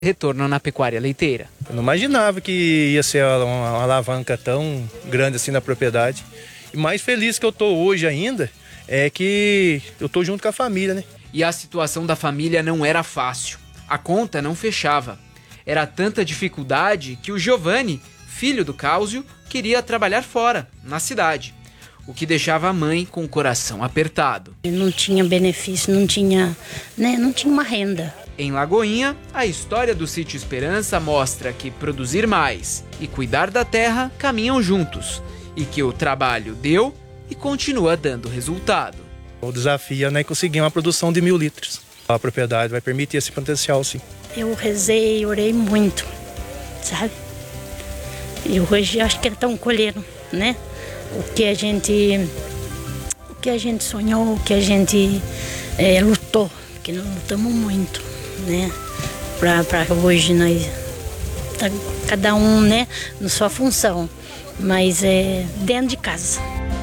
retorno na pecuária leiteira. Eu não imaginava que ia ser uma alavanca tão grande assim na propriedade. E mais feliz que eu tô hoje ainda é que eu tô junto com a família, né? E a situação da família não era fácil. A conta não fechava. Era tanta dificuldade que o Giovanni, filho do Cáusio, queria trabalhar fora, na cidade. O que deixava a mãe com o coração apertado. Não tinha benefício, não tinha uma renda. Em Lagoinha, a história do Sítio Esperança mostra que produzir mais e cuidar da terra caminham juntos. E que o trabalho deu e continua dando resultado. O desafio é conseguir uma produção de 1.000 litros. A propriedade vai permitir esse potencial, sim. Eu rezei, orei muito, sabe? E hoje acho que estão colhendo, né? O que a gente sonhou, o que a gente lutou, porque nós lutamos muito, né? Para hoje nós, cada um, né, na sua função, mas é dentro de casa.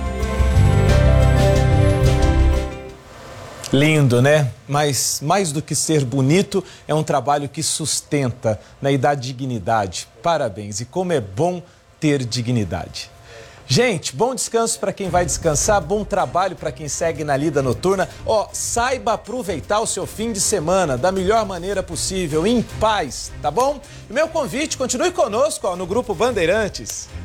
Lindo, né? Mas mais do que ser bonito, é um trabalho que sustenta, né, e dá dignidade. Parabéns. E como é bom ter dignidade. Gente, bom descanso para quem vai descansar, bom trabalho para quem segue na lida noturna. Saiba aproveitar o seu fim de semana da melhor maneira possível, em paz, tá bom? E meu convite, continue conosco no Grupo Bandeirantes.